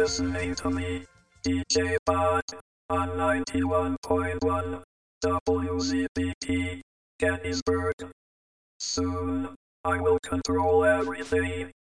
listening to me, DJ Pod, on 91.1 WZPT, Gettysburg. Soon, I will control everything.